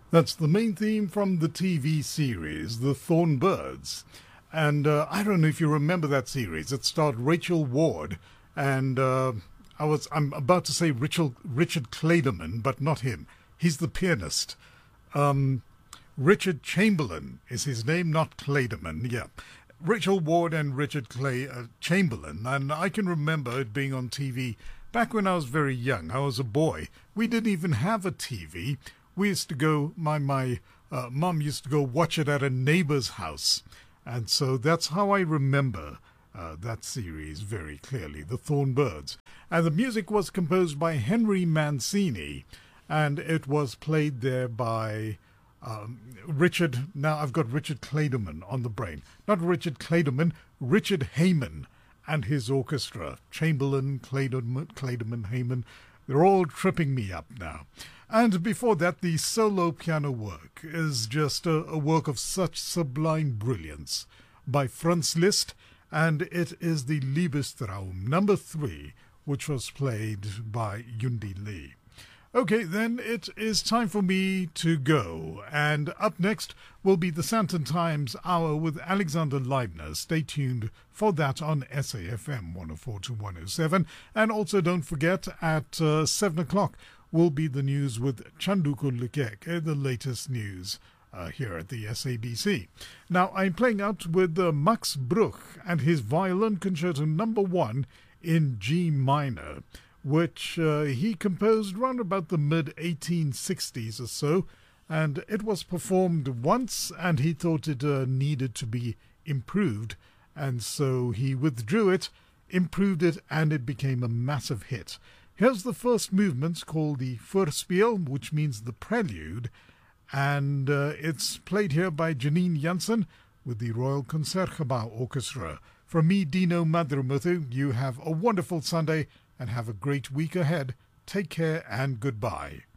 That's the main theme from the TV series, The Thornbirds. And I don't know if you remember that series. It starred Rachel Ward and I'm about to say Richard Clayderman, but not him. He's the pianist. Richard Chamberlain is his name, not Clayderman. Yeah. Rachel Ward and Richard Chamberlain. And I can remember it being on TV back when I was very young. I was a boy. We didn't even have a TV. We used to go, my mom used to go watch it at a neighbor's house. And so that's how I remember that series very clearly, The Thornbirds. And the music was composed by Henry Mancini, and it was played there by Richard. Now I've got Richard Clayderman on the brain. Not Richard Clayderman, Richard Heyman and his orchestra. Chamberlain, Clayderman, Heyman. They're all tripping me up now. And before that, the solo piano work is just a work of such sublime brilliance by Franz Liszt, and it is the Liebestraum, number 3, which was played by Yundi Lee. Okay, then it is time for me to go, and up next will be the Santon Times Hour with Alexander Leibner. Stay tuned for that on SAFM 104 to 107, and also don't forget at 7 o'clock will be the news with Chanduko Lekeke, the latest news here at the SABC. Now, I'm playing out with Max Bruch and his Violin Concerto number 1 in G minor, which he composed round about the mid-1860s or so, and it was performed once, and he thought it needed to be improved, and so he withdrew it, improved it, and it became a massive hit. Here's the first movement called the Vorspiel, which means the prelude, and it's played here by Janine Jansen with the Royal Concertgebouw Orchestra. From me, Dino Madrumuthu, you have a wonderful Sunday and have a great week ahead. Take care and goodbye.